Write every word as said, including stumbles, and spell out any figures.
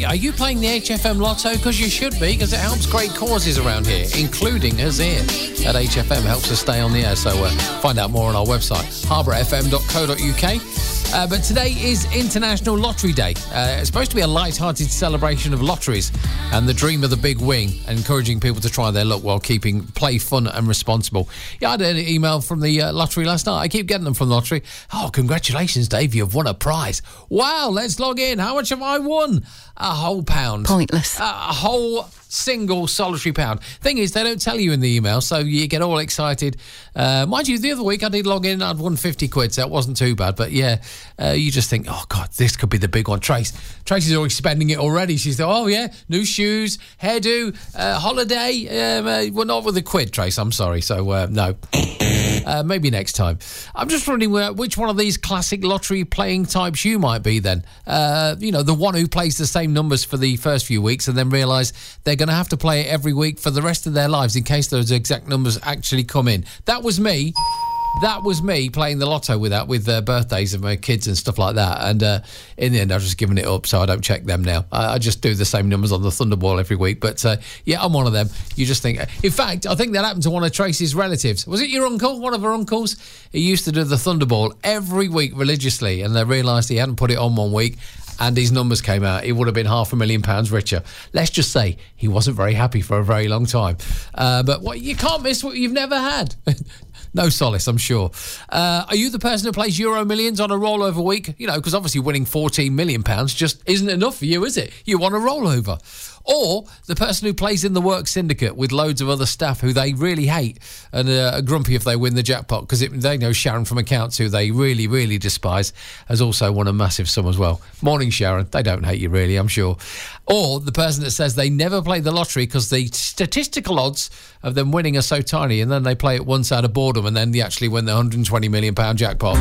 Hey, are you playing the H F M Lotto? Because you should be, because it helps great causes around here, including us here at H F M. Helps us stay on the air. So uh, find out more on our website, harbour f m dot co dot u k. Uh, but today is International Lottery Day. Uh, it's supposed to be a light-hearted celebration of lotteries and the dream of the big wing, encouraging people to try their luck while keeping play fun and responsible. Yeah, I had an email from the uh, lottery last night. I keep getting them from the lottery. Oh, congratulations, Dave, you've won a prize. Wow, let's log in. How much have I won? A whole pound. Pointless. A, a whole single solitary pound. Thing is, they don't tell you in the email, so you get all excited. Uh, mind you, the other week I did log in and I'd won fifty quid, so it wasn't too bad. But yeah, uh, you just think, oh God, this could be the big one. Trace, Tracy's already spending it already. She's like, oh yeah, new shoes, hairdo, uh, holiday. Um, uh, well, not with a quid, Trace. I'm sorry. So uh, no. Uh, maybe next time. I'm just wondering uh, which one of these classic lottery playing types you might be then. Uh, you know, the one who plays the same numbers for the first few weeks and then realise they're going to have to play it every week for the rest of their lives in case those exact numbers actually come in. That was me. That was me playing the lotto with that, with uh, birthdays of my kids and stuff like that. And uh, in the end, I've just given it up, so I don't check them now. I, I just do the same numbers on the Thunderball every week. But uh, yeah, I'm one of them. You just think... In fact, I think that happened to one of Tracy's relatives. Was it your uncle? One of her uncles? He used to do the Thunderball every week religiously, and they realised he hadn't put it on one week, and his numbers came out. He would have been half a million pounds richer. Let's just say he wasn't very happy for a very long time. Uh, but what, you can't miss what you've never had. No solace, I'm sure. Uh, are you the person who plays Euro Millions on a rollover week? You know, because obviously winning fourteen million pounds just isn't enough for you, is it? You want a rollover. Or the person who plays in the work syndicate with loads of other staff who they really hate and uh, are grumpy if they win the jackpot because they know Sharon from accounts, who they really, really despise, has also won a massive sum as well. Morning, Sharon. They don't hate you, really, I'm sure. Or the person that says they never play the lottery because the statistical odds of them winning are so tiny, and then they play it once out of boredom and then they actually win the one hundred twenty million pounds jackpot.